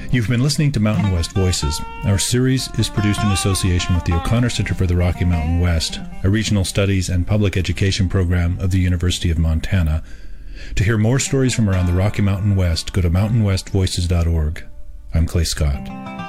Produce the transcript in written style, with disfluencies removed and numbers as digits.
You've been listening to Mountain West Voices. Our series is produced in association with the O'Connor Center for the Rocky Mountain West, a regional studies and public education program of the University of Montana. To hear more stories from around the Rocky Mountain West, go to mountainwestvoices.org. I'm Clay Scott.